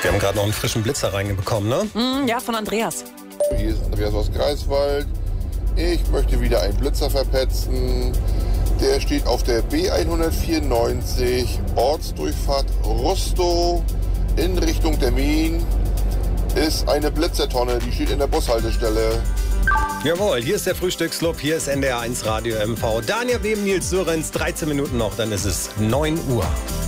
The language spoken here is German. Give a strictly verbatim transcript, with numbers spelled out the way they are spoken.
Wir haben gerade noch einen frischen Blitzer reinbekommen, ne? Mm, ja, von Andreas. Hier ist Andreas aus Greifswald. Ich möchte wieder einen Blitzer verpetzen. Der steht auf der B hundertvierundneunzig, Ortsdurchfahrt Rustow in Richtung Termin. Ist eine Blitzertonne, die steht in der Bushaltestelle. Jawohl, hier ist der Frühstücksclub, hier ist N D R eins Radio M V. Daniel Weben, Nils Sörenz, dreizehn Minuten noch, dann ist es neun Uhr.